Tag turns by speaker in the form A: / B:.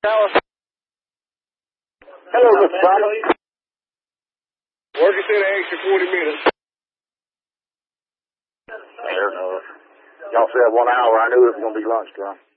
A: Hello, Mr. Thomas.
B: Working said an extra 40 minutes.
A: Fair enough. Y'all said 1 hour. I knew it was going to be lunchtime.